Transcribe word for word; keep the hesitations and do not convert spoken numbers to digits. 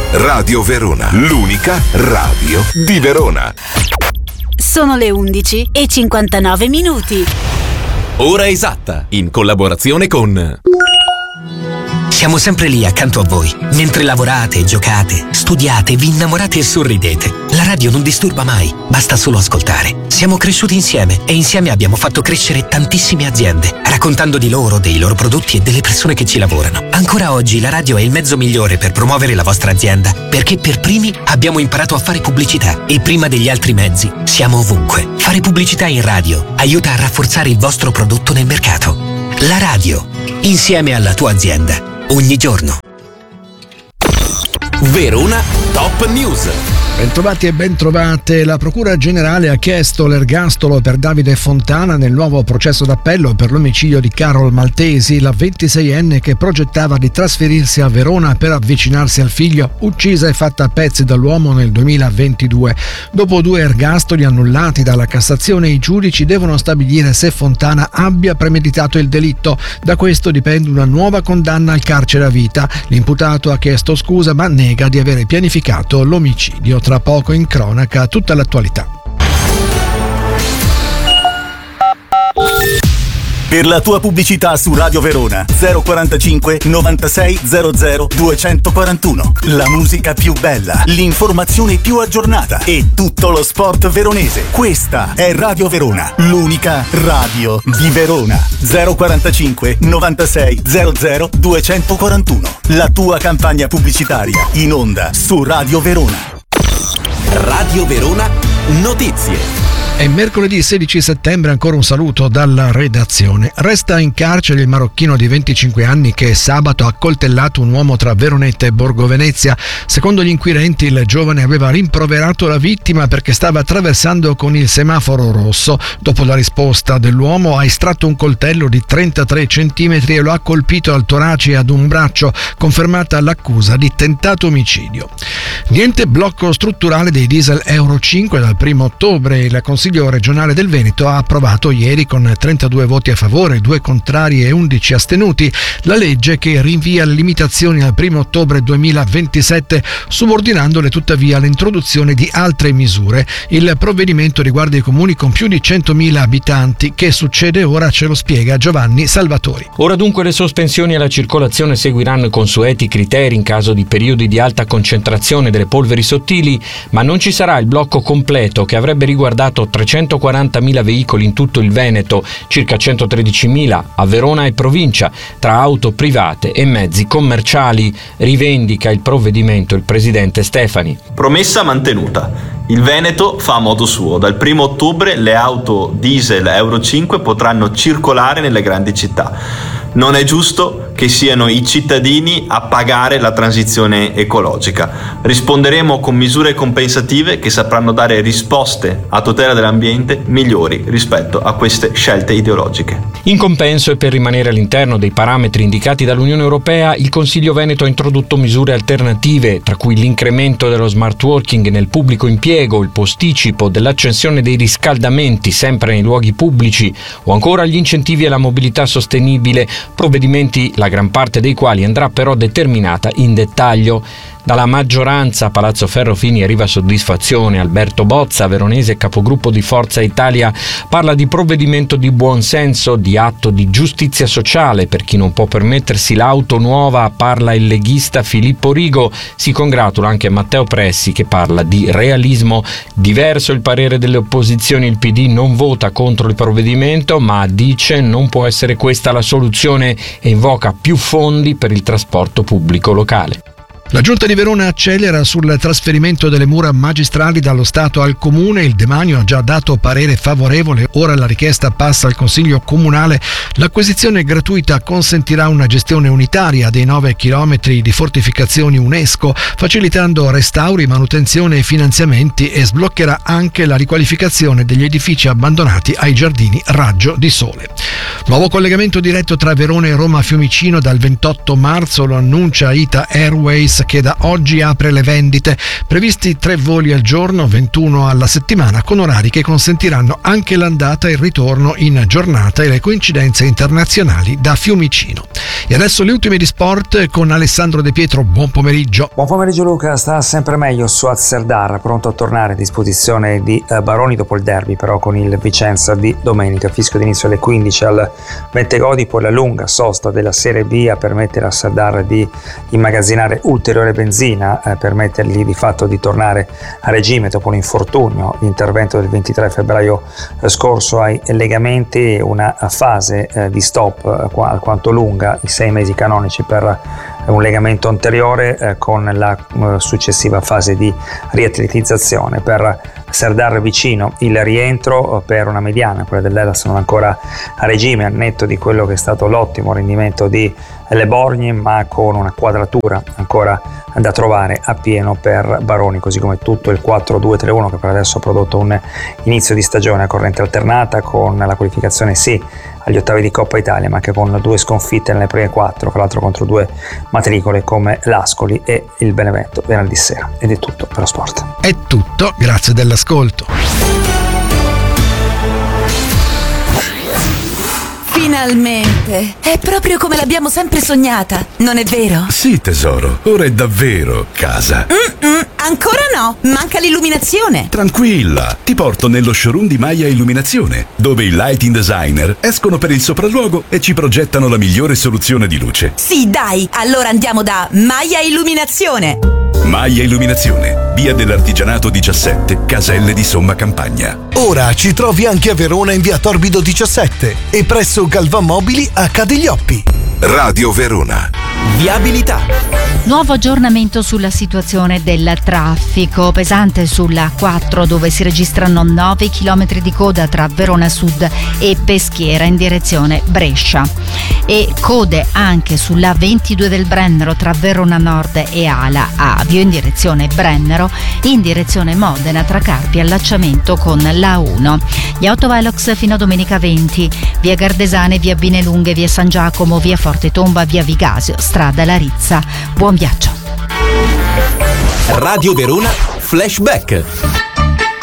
Radio Verona, l'unica radio di Verona. Sono le undici e cinquantanove minuti. Ora esatta, in collaborazione con... Siamo sempre lì accanto a voi, mentre lavorate, giocate, studiate, vi innamorate e sorridete. La radio non disturba mai, basta solo ascoltare. Siamo cresciuti insieme e insieme abbiamo fatto crescere tantissime aziende, raccontando di loro, dei loro prodotti e delle persone che ci lavorano. Ancora oggi la radio è il mezzo migliore per promuovere la vostra azienda, perché per primi abbiamo imparato a fare pubblicità e prima degli altri mezzi siamo ovunque. Fare pubblicità in radio aiuta a rafforzare il vostro prodotto nel mercato. La radio, insieme alla tua azienda. Ogni giorno. Verona Top News. Bentrovati e bentrovate. La Procura Generale ha chiesto l'ergastolo per Davide Fontana nel nuovo processo d'appello per l'omicidio di Carol Maltesi, la ventiseienne che progettava di trasferirsi a Verona per avvicinarsi al figlio, uccisa e fatta a pezzi dall'uomo nel duemilaventidue. Dopo due ergastoli annullati dalla Cassazione, i giudici devono stabilire se Fontana abbia premeditato il delitto. Da questo dipende una nuova condanna al carcere a vita. L'imputato ha chiesto scusa ma nega di avere pianificato l'omicidio. Tra poco in cronaca tutta l'attualità. Per la tua pubblicità su Radio Verona zero quarantacinque novantasei zero zero duecentoquarantuno. La musica più bella, l'informazione più aggiornata e tutto lo sport veronese. Questa è Radio Verona, l'unica radio di Verona. zero quarantacinque novantasei zero zero duecentoquarantuno. La tua campagna pubblicitaria in onda su Radio Verona. Radio Verona Notizie. È mercoledì sedici settembre, ancora un saluto dalla redazione. Resta in carcere il marocchino di venticinque anni che sabato ha accoltellato un uomo tra Veronetta e Borgo Venezia. Secondo gli inquirenti il giovane aveva rimproverato la vittima perché stava attraversando con il semaforo rosso. Dopo la risposta dell'uomo ha estratto un coltello di trentatré centimetri e lo ha colpito al torace e ad un braccio, confermata l'accusa di tentato omicidio. Niente blocco strutturale dei diesel Euro cinque dal primo ottobre. Il Consiglio regionale del Veneto ha approvato ieri con trentadue voti a favore, due contrari e undici astenuti la legge che rinvia le limitazioni al primo ottobre duemilaventisette, subordinandole tuttavia all'introduzione di altre misure. Il provvedimento riguarda i comuni con più di centomila abitanti. Che succede ora ce lo spiega Giovanni Salvatori. Ora dunque le sospensioni alla circolazione seguiranno i consueti criteri in caso di periodi di alta concentrazione delle polveri sottili, ma non ci sarà il blocco completo che avrebbe riguardato trecentoquarantamila veicoli in tutto il Veneto, circa centotredicimila a Verona e provincia, tra auto private e mezzi commerciali, rivendica il provvedimento il presidente Stefani. Promessa mantenuta. Il Veneto fa a modo suo. Dal primo ottobre le auto diesel Euro cinque potranno circolare nelle grandi città. Non è giusto che siano i cittadini a pagare la transizione ecologica. Risponderemo con misure compensative che sapranno dare risposte a tutela dell'ambiente migliori rispetto a queste scelte ideologiche. In compenso e per rimanere all'interno dei parametri indicati dall'Unione Europea, il Consiglio Veneto ha introdotto misure alternative, tra cui l'incremento dello smart working nel pubblico impiego, il posticipo dell'accensione dei riscaldamenti sempre nei luoghi pubblici o ancora gli incentivi alla mobilità sostenibile, provvedimenti la gran parte dei quali andrà però determinata in dettaglio. Dalla maggioranza a Palazzo Ferrofini arriva soddisfazione. Alberto Bozza, veronese capogruppo di Forza Italia, parla di provvedimento di buon senso, di atto di giustizia sociale per chi non può permettersi l'auto nuova. Parla il leghista Filippo Rigo. Si congratula anche Matteo Pressi che parla di realismo. Diverso il parere delle opposizioni. Il P D non vota contro il provvedimento ma dice non può essere questa la soluzione e invoca più fondi per il trasporto pubblico locale. La Giunta di Verona accelera sul trasferimento delle mura magistrali dallo Stato al Comune. Il Demanio ha già dato parere favorevole, ora la richiesta passa al Consiglio Comunale. L'acquisizione gratuita consentirà una gestione unitaria dei nove chilometri di fortificazioni UNESCO, facilitando restauri, manutenzione e finanziamenti, e sbloccherà anche la riqualificazione degli edifici abbandonati ai giardini Raggio di Sole. Nuovo collegamento diretto tra Verona e Roma Fiumicino dal ventotto marzo, lo annuncia Ita Airways. Flixbus, che da oggi apre le vendite. Previsti tre voli al giorno, ventuno alla settimana, con orari che consentiranno anche l'andata e il ritorno in giornata e le coincidenze internazionali da Fiumicino. E adesso le ultime di sport con Alessandro De Pietro. Buon pomeriggio. Buon pomeriggio Luca, sta sempre meglio Suat Serdar, pronto a tornare a disposizione di eh, Baroni dopo il derby, però con il Vicenza di domenica. Fischio d'inizio alle quindici al Bentegodi, poi la lunga sosta della Serie B a permettere a Serdar di immagazzinare ulteriore benzina, eh, permettergli di fatto di tornare a regime dopo l'infortunio, l'intervento del ventitré febbraio eh, scorso ai legamenti, una fase eh, di stop eh, alquanto lunga, i sei mesi canonici per un legamento anteriore eh, con la eh, successiva fase di riatletizzazione. Per Serdar vicino il rientro eh, per una mediana, quella dell'Hellas non ancora a regime, al netto di quello che è stato l'ottimo rendimento di Le Borgne, ma con una quadratura ancora da trovare a pieno per Baroni, così come tutto il quattro due tre uno che per adesso ha prodotto un inizio di stagione a corrente alternata, con la qualificazione sì agli ottavi di Coppa Italia, ma che con due sconfitte nelle prime quattro, fra l'altro contro due matricole come l'Ascoli e il Benevento venerdì sera. Ed è tutto per lo sport. È tutto, grazie dell'ascolto. Finalmente! È proprio come l'abbiamo sempre sognata, non è vero? Sì, tesoro, ora è davvero casa. Mm-mm, ancora no, manca l'illuminazione. Tranquilla, ti porto nello showroom di Maya Illuminazione, dove i lighting designer escono per il sopralluogo e ci progettano la migliore soluzione di luce. Sì, dai, allora andiamo da Maya Illuminazione. Maya Illuminazione, via dell'Artigianato diciassette, Caselle di Somma Campagna. Ora ci trovi anche a Verona in via Torbido diciassette e presso Galvan Mobili a Cadiglioppi. Radio Verona. Viabilità. Nuovo aggiornamento sulla situazione del traffico. Pesante sulla A quattro, dove si registrano nove chilometri di coda tra Verona Sud e Peschiera in direzione Brescia. E code anche sulla A ventidue del Brennero tra Verona Nord e Ala Avio in direzione Brennero, in direzione Modena tra Carpi e allacciamento con la A uno. Gli autovelox fino a domenica venti. Via Gardesane, via Binelunghe, via San Giacomo, via Forte Tomba, via Vigasio, strada Larizza. Buon viaggio. Radio Verona Flashback.